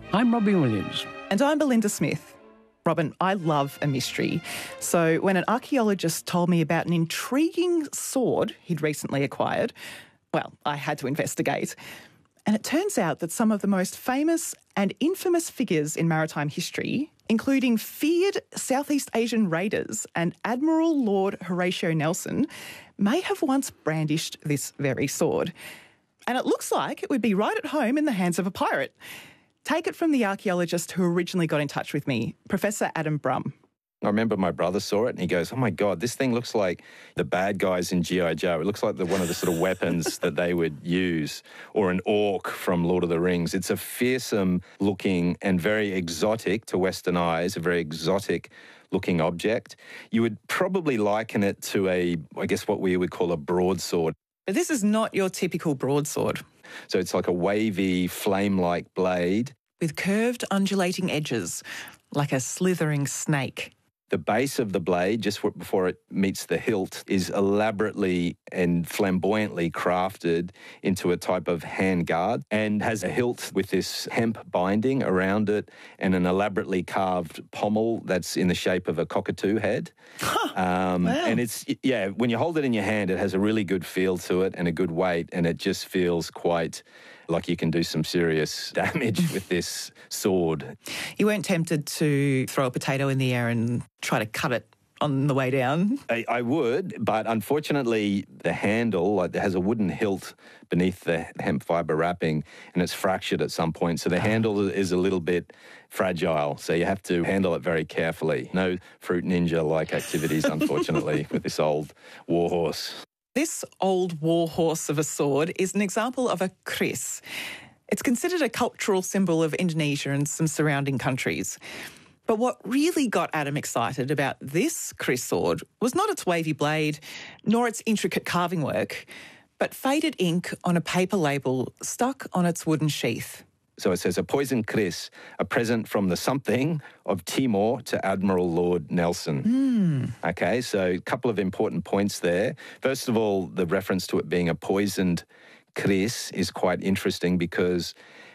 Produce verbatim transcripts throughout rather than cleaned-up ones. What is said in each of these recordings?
I'm Robbie Williams. And I'm Belinda Smith. Robin, I love a mystery. So when an archaeologist told me about an intriguing sword he'd recently acquired, well, I had to investigate. And it turns out that some of the most famous and infamous figures in maritime history, including feared Southeast Asian raiders and Admiral Lord Horatio Nelson, may have once brandished this very sword. And it looks like it would be right at home in the hands of a pirate. Take it from the archaeologist who originally got in touch with me, Professor Adam Brumm. I remember my brother saw it and he goes, oh my God, this thing looks like the bad guys in G I Joe. It looks like the, one of the sort of weapons that they would use, or an orc from Lord of the Rings. It's a fearsome looking and very exotic to Western eyes, a very exotic looking object. You would probably liken it to a, I guess what we would call a broadsword. But this is not your typical broadsword. So it's like a wavy, flame-like blade. With curved, undulating edges, like a slithering snake. The base of the blade, just before it meets the hilt, is elaborately and flamboyantly crafted into a type of hand guard and has a hilt with this hemp binding around it and an elaborately carved pommel that's in the shape of a cockatoo head. Huh. Um, wow. And it's, yeah, when you hold it in your hand, it has a really good feel to it and a good weight, and it just feels quite like you can do some serious damage with this sword. You weren't tempted to throw a potato in the air and try to cut it on the way down? I, I would, but unfortunately the handle, like, it has a wooden hilt beneath the hemp fibre wrapping and it's fractured at some point. So the oh. handle is a little bit fragile. So you have to handle it very carefully. No Fruit Ninja-like activities, unfortunately, with this old warhorse. This old warhorse of a sword is an example of a kris. It's considered a cultural symbol of Indonesia and some surrounding countries. But what really got Adam excited about this kris sword was not its wavy blade, nor its intricate carving work, but faded ink on a paper label stuck on its wooden sheath. So it says, a poisoned kris, a present from the something of Timor to Admiral Lord Nelson. Mm. Okay, so a couple of important points there. First of all, the reference to it being a poisoned kris is quite interesting because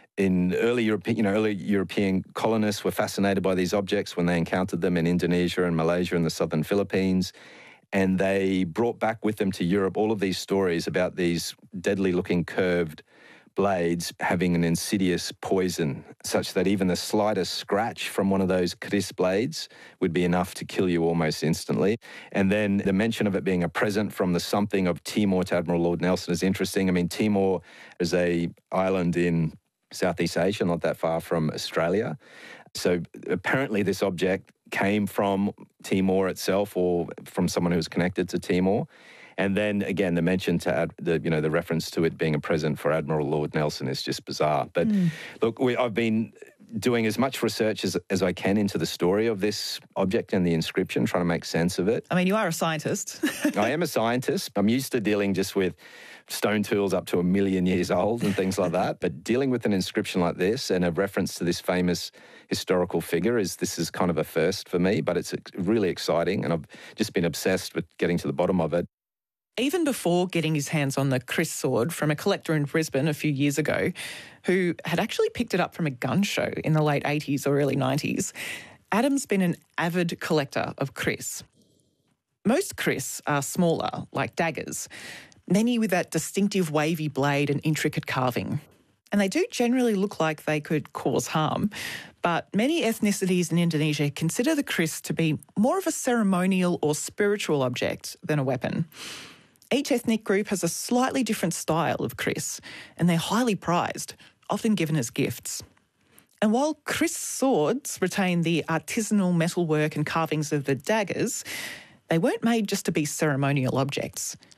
in early European, you know, early European colonists were fascinated by these objects when they encountered them in Indonesia and Malaysia and the southern Philippines. And they brought back with them to Europe all of these stories about these deadly-looking curved blades having an insidious poison, such that even the slightest scratch from one of those kris blades would be enough to kill you almost instantly. And then the mention of it being a present from the something of Timor to Admiral Lord Nelson is interesting. I mean, Timor is a island in Southeast Asia, not that far from Australia. So apparently this object came from Timor itself or from someone who was connected to Timor. And then again, the mention to add the, you know, the reference to it being a present for Admiral Lord Nelson is just bizarre. But mm. look, we, I've been doing as much research as, as I can into the story of this object and the inscription, trying to make sense of it. I mean, you are a scientist. I am a scientist. I'm used to dealing just with stone tools up to a million years old and things like that. But dealing with an inscription like this and a reference to this famous historical figure is this is kind of a first for me, but it's really exciting. And I've just been obsessed with getting to the bottom of it. Even before getting his hands on the kris sword from a collector in Brisbane a few years ago, who had actually picked it up from a gun show in the late eighties or early nineties, Adam's been an avid collector of kris. Most kris are smaller, like daggers, many with that distinctive wavy blade and intricate carving. And they do generally look like they could cause harm, but many ethnicities in Indonesia consider the kris to be more of a ceremonial or spiritual object than a weapon. Each ethnic group has a slightly different style of kris, and they're highly prized, often given as gifts. And while kris swords retain the artisanal metalwork and carvings of the daggers, they weren't made just to be ceremonial objects.